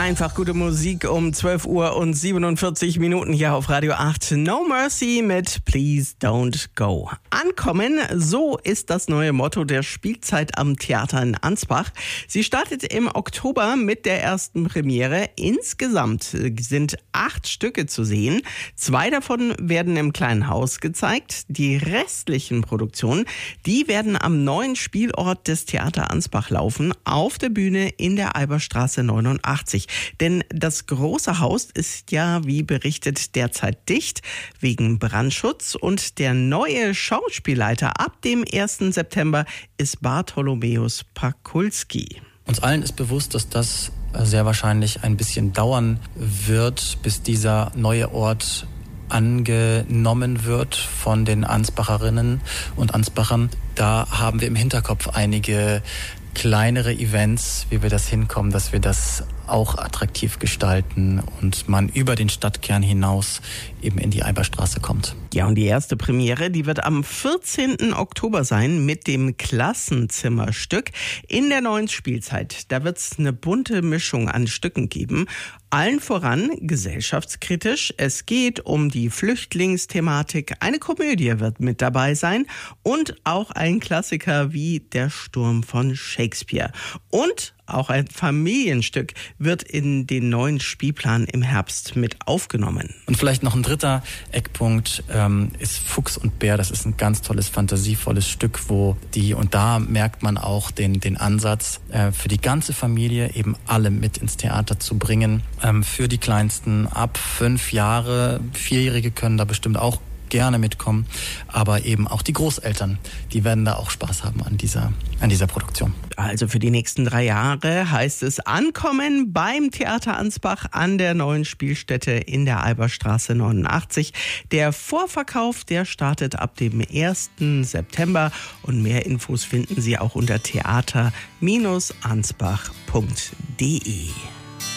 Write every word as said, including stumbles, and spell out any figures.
Einfach gute Musik um zwölf Uhr und siebenundvierzig Minuten hier auf Radio acht. No Mercy mit Please Don't Go. Ankommen, so ist das neue Motto der Spielzeit am Theater in Ansbach. Sie startet im Oktober mit der ersten Premiere. Insgesamt sind acht Stücke zu sehen. Zwei davon werden im Kleinen Haus gezeigt. Die restlichen Produktionen, die werden am neuen Spielort des Theater Ansbach laufen, auf der Bühne in der Eiberstraße neunundachtzig. Denn das große Haus ist ja, wie berichtet, derzeit dicht wegen Brandschutz und der neue Schauspielleiter ab dem ersten September ist Bartholomäus Pakulski. Uns allen ist bewusst, dass das sehr wahrscheinlich ein bisschen dauern wird, bis dieser neue Ort angenommen wird von den Ansbacherinnen und Ansbachern. Da haben wir im Hinterkopf einige kleinere Events, wie wir das hinkommen, dass wir das auch attraktiv gestalten und man über den Stadtkern hinaus eben in die Eiberstraße kommt. Ja, und die erste Premiere, die wird am vierzehnten Oktober sein mit dem Klassenzimmerstück in der neuen Spielzeit. Da wird es eine bunte Mischung an Stücken geben. Allen voran gesellschaftskritisch. Es geht um die Flüchtlingsthematik. Eine Komödie wird mit dabei sein und auch ein Klassiker wie Der Sturm von Shakespeare. Und auch ein Familienstück wird in den neuen Spielplan im Herbst mit aufgenommen. Und vielleicht noch ein dritter Eckpunkt ähm, ist Fuchs und Bär. Das ist ein ganz tolles, fantasievolles Stück, wo die, und da merkt man auch den, den Ansatz, äh, für die ganze Familie eben alle mit ins Theater zu bringen. Ähm, für die Kleinsten ab fünf Jahre, Vierjährige können da bestimmt auch gerne mitkommen, aber eben auch die Großeltern, die werden da auch Spaß haben an dieser, an dieser Produktion. Also für die nächsten drei Jahre heißt es Ankommen beim Theater Ansbach an der neuen Spielstätte in der Eiberstraße neunundachtzig. Der Vorverkauf, der startet ab dem ersten September und mehr Infos finden Sie auch unter theater Bindestrich ansbach punkt de.